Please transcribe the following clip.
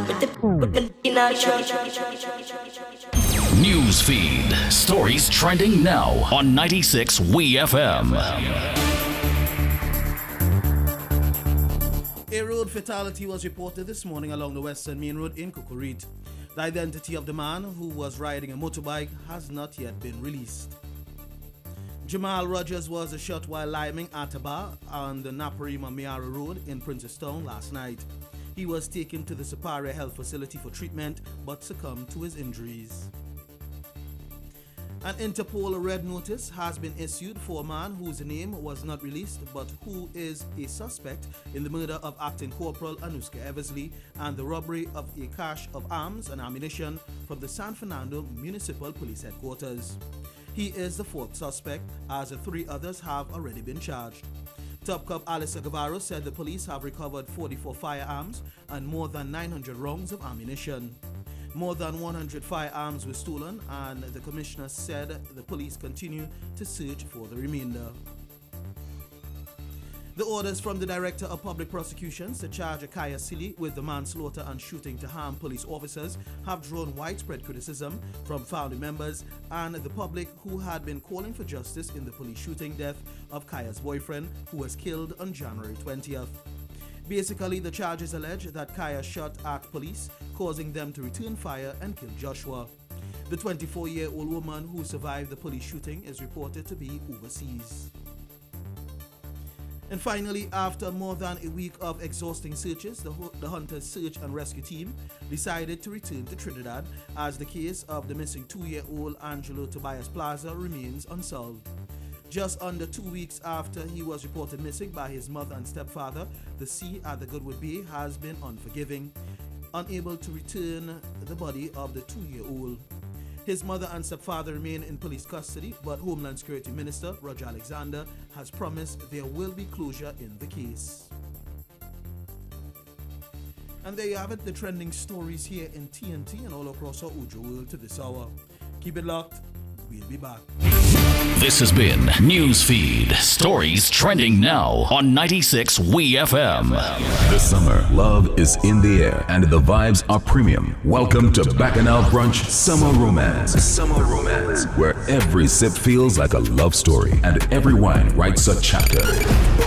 News feed. Stories trending now on 96 WeFM. A road fatality was reported this morning along the Western Main Road in Kukurit. The identity of the man who was riding a motorbike has not yet been released. Jamal Rogers was shot while liming at a bar on the Naparima Miara Road in Princestown last night. He was taken to the Siparia Health Facility for treatment but succumbed to his injuries. An Interpol red notice has been issued for a man whose name was not released but who is a suspect in the murder of Acting Corporal Anuska Eversley and the robbery of a cache of arms and ammunition from the San Fernando Municipal Police Headquarters. He is the fourth suspect, as the three others have already been charged. Top Cop Alice Guevara said the police have recovered 44 firearms and more than 900 rounds of ammunition. More than 100 firearms were stolen, and the commissioner said the police continue to search for the remainder. The orders from the Director of Public Prosecutions to charge Akaya Sili with the manslaughter and shooting to harm police officers have drawn widespread criticism from family members and the public who had been calling for justice in the police shooting death of Kaya's boyfriend, who was killed on January 20th. Basically, the charges allege that Kaya shot at police, causing them to return fire and kill Joshua. The 24-year-old woman who survived the police shooting is reported to be overseas. And finally, after more than a week of exhausting searches, the Hunters Search and Rescue Team decided to return to Trinidad as the case of the missing 2-year-old Angelo Tobias Plaza remains unsolved. Just under 2 weeks after he was reported missing by his mother and stepfather, the sea at the Goodwood Bay has been unforgiving, unable to return the body of the 2-year-old. His mother and stepfather remain in police custody, but Homeland Security Minister Roger Alexander has promised there will be closure in the case. And there you have it, the trending stories here in TNT and all across our Ojo world to this hour. Keep it locked. We'll be back. This has been Newsfeed. Stories trending now on 96 WeFM. This summer, love is in the air and the vibes are premium. Welcome to Bacchanal Brunch Summer Romance. Summer Romance, where every sip feels like a love story and every wine writes a chapter.